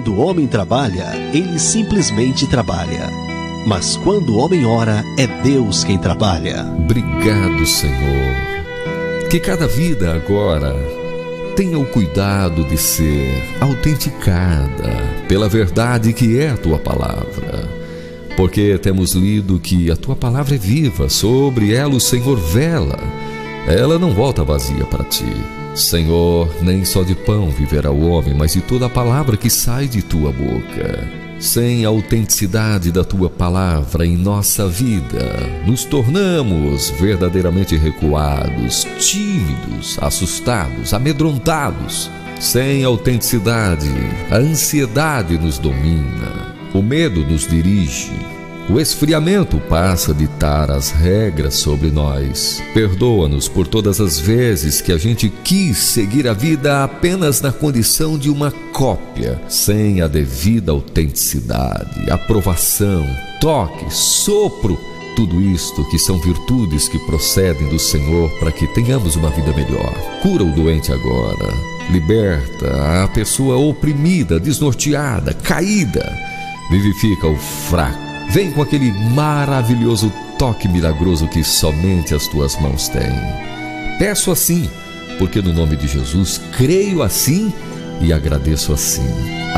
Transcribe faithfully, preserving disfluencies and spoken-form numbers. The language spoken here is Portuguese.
Quando o homem trabalha, ele simplesmente trabalha. Mas quando o homem ora, é Deus quem trabalha. Obrigado, Senhor. Que cada vida agora tenha o cuidado de ser autenticada pela verdade que é a Tua palavra. Porque temos lido que a Tua palavra é viva, sobre ela o Senhor vela. Ela não volta vazia para Ti. Senhor, nem só de pão viverá o homem, mas de toda a palavra que sai de Tua boca. Sem a autenticidade da Tua palavra em nossa vida, nos tornamos verdadeiramente recuados, tímidos, assustados, amedrontados. Sem autenticidade, a ansiedade nos domina, o medo nos dirige. O esfriamento passa a ditar as regras sobre nós. Perdoa-nos por todas as vezes que a gente quis seguir a vida apenas na condição de uma cópia, sem a devida autenticidade, aprovação, toque, sopro. Tudo isto que são virtudes que procedem do Senhor para que tenhamos uma vida melhor. Cura o doente agora. Liberta a pessoa oprimida, desnorteada, caída. Vivifica o fraco. Vem com aquele maravilhoso toque milagroso que somente as Tuas mãos têm. Peço assim, porque no nome de Jesus creio assim e agradeço assim.